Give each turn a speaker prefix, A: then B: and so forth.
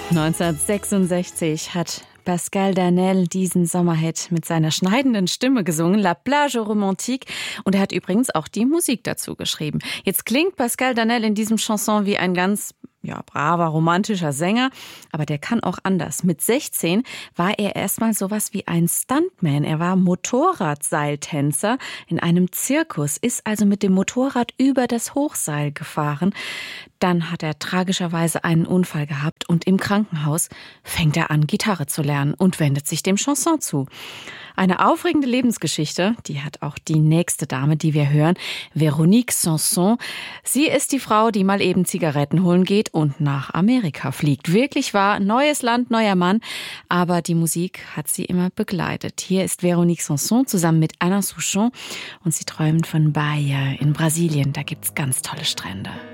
A: 1966 hat Pascal Danel diesen Sommerhit mit seiner schneidenden Stimme gesungen, La Plage Romantique. Und er hat übrigens auch die Musik dazu geschrieben. Jetzt klingt Pascal Danel in diesem Chanson wie ein ganz braver, romantischer Sänger, aber der kann auch anders. Mit 16 war er erstmal sowas wie ein Stuntman. Er war Motorradseiltänzer in einem Zirkus, ist also mit dem Motorrad über das Hochseil gefahren. Dann hat er tragischerweise einen Unfall gehabt und im Krankenhaus fängt er an, Gitarre zu lernen und wendet sich dem Chanson zu. Eine aufregende Lebensgeschichte, die hat auch die nächste Dame, die wir hören, Véronique Sanson. Sie ist die Frau, die mal eben Zigaretten holen geht und nach Amerika fliegt. Wirklich wahr, neues Land, neuer Mann, aber die Musik hat sie immer begleitet. Hier ist Véronique Sanson zusammen mit Alain Souchon und sie träumen von Bahia in Brasilien. Da gibt's ganz tolle Strände.